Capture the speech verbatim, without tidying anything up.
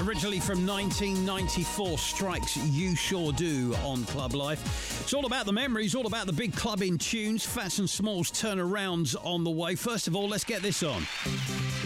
originally from nineteen ninety-four, Strikes You Sure Do on Club Life. It's all about the memories, all about the big clubbing tunes. Fats and Smalls turnarounds on the way. First of all, let's get this on.